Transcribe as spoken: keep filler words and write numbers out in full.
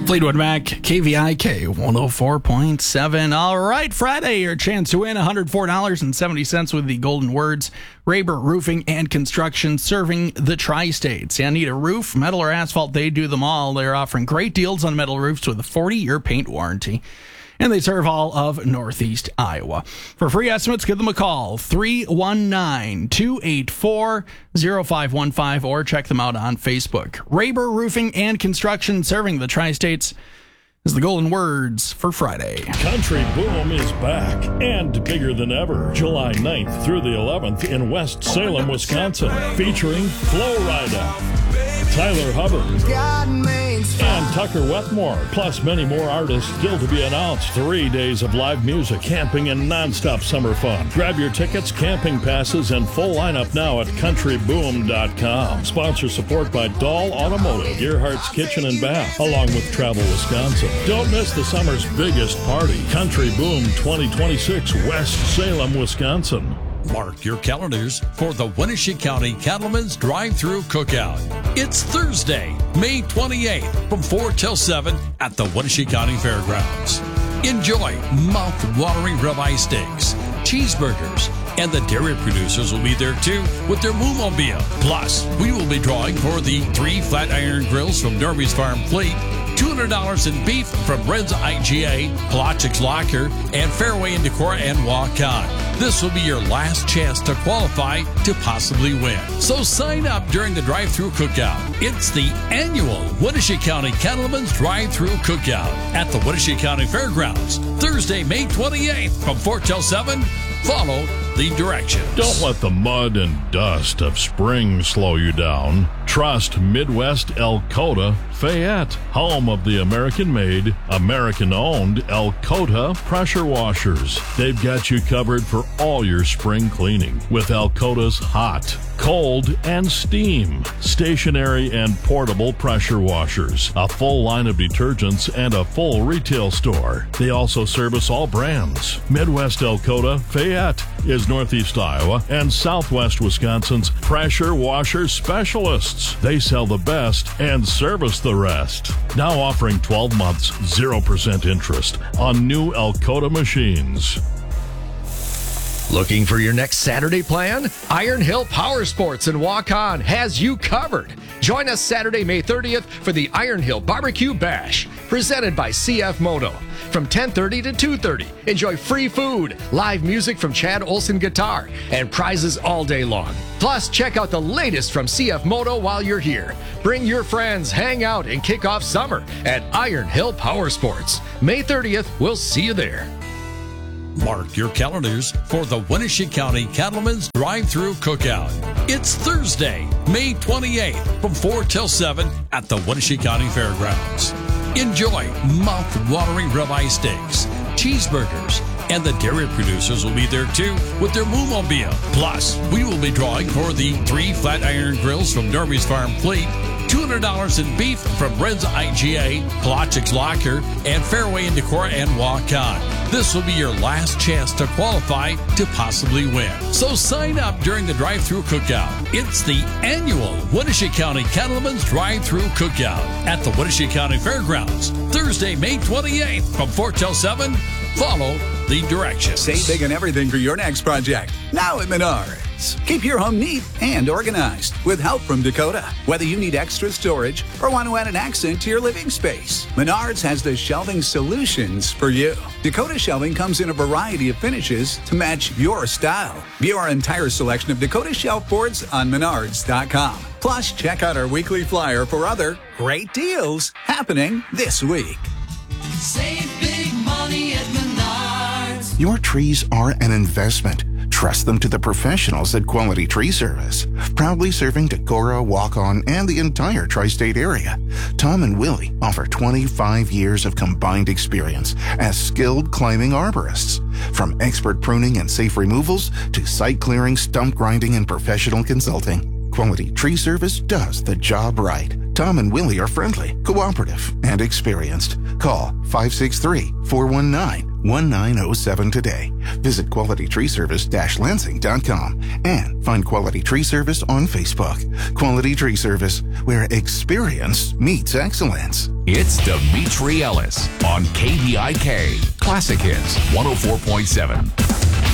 Fleetwood Mac, K V I K one oh four point seven. All right, Friday, your chance to win one hundred four dollars and seventy cents with the golden words. Raber Roofing and Construction, serving the tri-states. You need a roof, metal or asphalt, they do them all. They're offering great deals on metal roofs with a forty-year paint warranty. And they serve all of Northeast Iowa. For free estimates, give them a call, three one nine, two eight four, zero five one five, or check them out on Facebook. Raber Roofing and Construction, serving the tri-states, is the golden words for Friday. Country Boom is back and bigger than ever. July ninth through the eleventh in West Salem, Wisconsin, featuring Flo Rida, Tyler Hubbard, and Tucker Wetmore, plus many more artists still to be announced. Three days of live music, camping, and nonstop summer fun. Grab your tickets, camping passes, and full lineup now at country boom dot com. Sponsor support by Dahl Automotive, Gearhart's Kitchen and Bath, along with Travel Wisconsin. Don't miss the summer's biggest party, Country Boom twenty twenty-six, West Salem, Wisconsin. Mark your calendars for the Winnebago County Cattlemen's Drive-Thru Cookout. It's Thursday, May twenty-eighth, from four till seven at the Winnebago County Fairgrounds. Enjoy mouth-watering ribeye steaks, cheeseburgers, and the dairy producers will be there too with their Moo-mobile. Plus, we will be drawing for the three flat iron grills from Norby's Farm Fleet, two hundred dollars in beef from Red's I G A, Polochik's Locker, and Fairway and Decor and Walk-On. This will be your last chance to qualify to possibly win. So sign up during the drive-thru cookout. It's the annual Winnebago County Cattlemen's Drive-Thru Cookout at the Winnebago County Fairgrounds, Thursday, May twenty-eighth from four till seven. Follow the directions. Don't let the mud and dust of spring slow you down. Trust Midwest Elkota Fayette, home of the American-made, American-owned Elkota pressure washers. They've got you covered for all your spring cleaning with Elkota's hot, cold, and steam, stationary and portable pressure washers, a full line of detergents, and a full retail store. They also service all brands. Midwest Elkota Fayette is Northeast Iowa and Southwest Wisconsin's pressure washer specialists. They sell the best and service the rest. Now offering twelve months, zero percent interest on new Elkota machines. Looking for your next Saturday plan? Iron Hill Power Sports and Walk On has you covered. Join us Saturday, May thirtieth for the Iron Hill Barbecue Bash, presented by C F Moto. From ten thirty to two thirty, enjoy free food, live music from Chad Olson Guitar, and prizes all day long. Plus, check out the latest from C F Moto while you're here. Bring your friends, hang out, and kick off summer at Iron Hill Power Sports. May thirtieth, we'll see you there. Mark your calendars for the Winnebago County Cattlemen's Drive-Thru Cookout. It's Thursday, May twenty-eighth from four till seven at the Winnebago County Fairgrounds. Enjoy mouth-watering ribeye steaks, cheeseburgers, and the dairy producers will be there too with their Moo-mobile. Plus, we will be drawing for the three flat iron grills from Norby's Farm Fleet, two hundred dollars in beef from Red's I G A, Polochik's Locker, and Fairway and Decor and Walk-On. This will be your last chance to qualify to possibly win. So sign up during the drive-thru cookout. It's the annual Winnebago County Cattlemen's Drive-Thru Cookout at the Winnebago County Fairgrounds, Thursday, May twenty-eighth from four till seven. Follow the directions. Save big on everything for your next project. Now at Menards. Keep your home neat and organized with help from Dakota. Whether you need extra storage or want to add an accent to your living space, Menards has the shelving solutions for you. Dakota shelving comes in a variety of finishes to match your style. View our entire selection of Dakota shelf boards on menards dot com. Plus, check out our weekly flyer for other great deals happening this week. Save big money at Menards. Your trees are an investment. Trust them to the professionals at Quality Tree Service, proudly serving Decorah, Walk-On, and the entire tri-state area. Tom and Willie offer twenty-five years of combined experience as skilled climbing arborists. From expert pruning and safe removals to site clearing, stump grinding, and professional consulting, Quality Tree Service does the job right. Tom and Willie are friendly, cooperative, and experienced. Call five six three, four one nine, one nine zero seven today. Visit quality tree service dash lansing dot com and find Quality Tree Service on Facebook. Quality Tree Service, where experience meets excellence. It's Dimitri Ellis on K D I K Classic Hits one oh four point seven.